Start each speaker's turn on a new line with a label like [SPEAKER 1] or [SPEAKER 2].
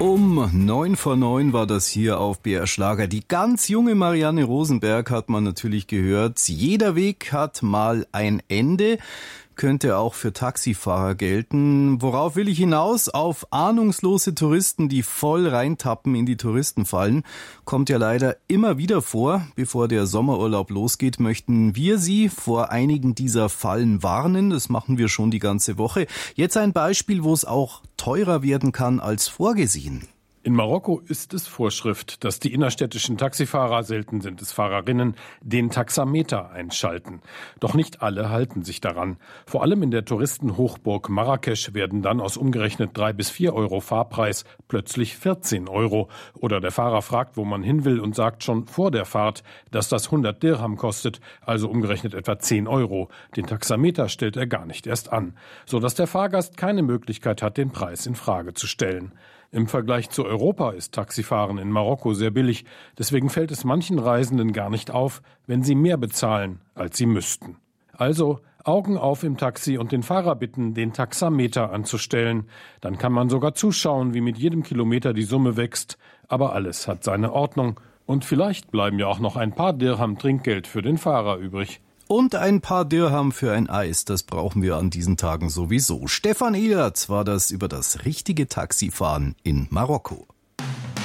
[SPEAKER 1] Um 9 vor 9 war das hier auf BR Schlager. Die ganz junge Marianne Rosenberg hat man natürlich gehört. Jeder Weg hat mal ein Ende. Könnte auch für Taxifahrer gelten. Worauf will ich hinaus? Auf ahnungslose Touristen, die voll reintappen in die Touristenfallen. Kommt ja leider immer wieder vor. Bevor der Sommerurlaub losgeht, möchten wir Sie vor einigen dieser Fallen warnen. Das machen wir schon die ganze Woche. Jetzt ein Beispiel, wo es auch teurer werden kann als vorgesehen.
[SPEAKER 2] In Marokko ist es Vorschrift, dass die innerstädtischen Taxifahrer, selten sind es Fahrerinnen, den Taxameter einschalten. Doch nicht alle halten sich daran. Vor allem in der Touristenhochburg Marrakesch werden dann aus umgerechnet 3 bis 4 Euro Fahrpreis plötzlich 14 Euro. Oder der Fahrer fragt, wo man hin will und sagt schon vor der Fahrt, dass das 100 Dirham kostet, also umgerechnet etwa 10 Euro. Den Taxameter stellt er gar nicht erst an, sodass der Fahrgast keine Möglichkeit hat, den Preis in Frage zu stellen. Im Vergleich zu Europa ist Taxifahren in Marokko sehr billig. Deswegen fällt es manchen Reisenden gar nicht auf, wenn sie mehr bezahlen, als sie müssten. Also Augen auf im Taxi und den Fahrer bitten, den Taxameter anzustellen. Dann kann man sogar zuschauen, wie mit jedem Kilometer die Summe wächst. Aber alles hat seine Ordnung. Und vielleicht bleiben ja auch noch ein paar Dirham Trinkgeld für den Fahrer übrig.
[SPEAKER 1] Und ein paar Dirham für ein Eis, das brauchen wir an diesen Tagen sowieso. Stefan Ehlertz war das über das richtige Taxifahren in Marokko.